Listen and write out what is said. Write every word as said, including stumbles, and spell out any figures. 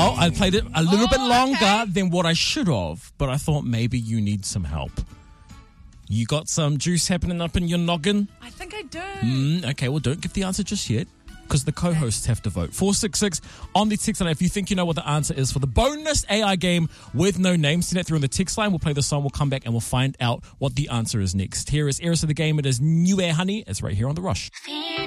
Well, I played it a little Oh, bit longer okay. than what I should have, but I thought maybe you need some help. You got some juice happening up in your noggin? I think I do. Mm, okay, well, don't give the answer just yet, because the co-hosts have to vote. four six six on the text line. If you think you know what the answer is for the bonus A I game with no name, send it through on the text line. We'll play the song, we'll come back, and we'll find out what the answer is next. Here is Eris of the Game. It is New Air Honey. It's right here on The Rush.